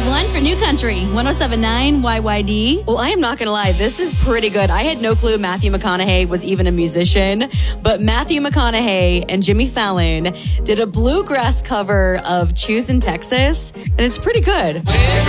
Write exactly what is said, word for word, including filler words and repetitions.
one for New Country, one oh seven point nine Y Y D. Well, I am not going to lie. This is pretty good. I had no clue Matthew McConaughey was even a musician, but Matthew McConaughey and Jimmy Fallon did a bluegrass cover of Choosin' Texas, and it's pretty good.